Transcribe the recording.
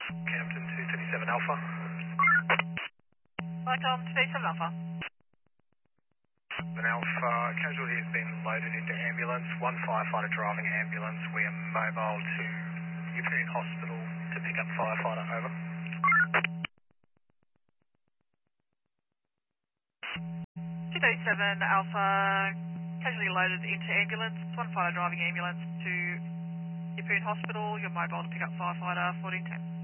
Campton 237 Alpha. Like 27 Alpha. An Alpha casualty has been loaded into ambulance. One firefighter driving ambulance. We are mobile to Yeppoon Hospital to pick up firefighter. Over. 237 Alpha, casually loaded into ambulance. One fighter driving ambulance to Yeppoon Hospital. You're mobile to pick up firefighter 1410.